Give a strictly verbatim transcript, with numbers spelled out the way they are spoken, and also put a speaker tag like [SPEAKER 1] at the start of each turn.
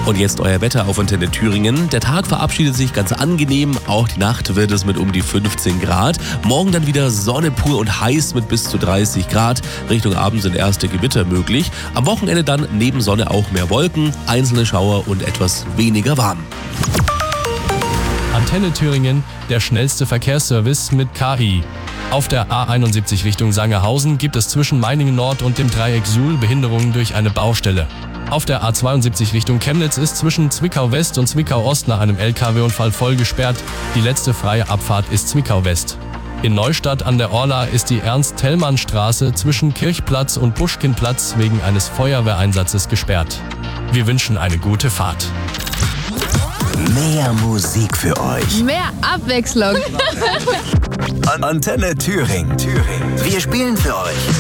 [SPEAKER 1] Und jetzt euer Wetter auf Antenne Thüringen. Der Tag verabschiedet sich ganz angenehm. Auch die Nacht wird es mit um die fünfzehn Grad. Morgen dann wieder Sonne pur und heiß mit bis zu dreißig Grad. Richtung Abend sind erste Gewitter möglich. Am Wochenende dann neben Sonne auch mehr Wolken, einzelne Schauer und etwas weniger warm.
[SPEAKER 2] Antenne Thüringen, der schnellste Verkehrsservice mit K I. Auf der A einundsiebzig Richtung Sangerhausen gibt es zwischen Meiningen Nord und dem Dreieck Suhl Behinderungen durch eine Baustelle. Auf der A zweiundsiebzig Richtung Chemnitz ist zwischen Zwickau West und Zwickau Ost nach einem L K W-Unfall voll gesperrt. Die letzte freie Abfahrt ist Zwickau West. In Neustadt an der Orla ist die Ernst-Thälmann-Straße zwischen Kirchplatz und Buschkinplatz wegen eines Feuerwehreinsatzes gesperrt. Wir wünschen eine gute Fahrt.
[SPEAKER 3] Mehr Musik für euch.
[SPEAKER 4] Mehr Abwechslung.
[SPEAKER 3] Antenne Thüringen. Wir spielen für euch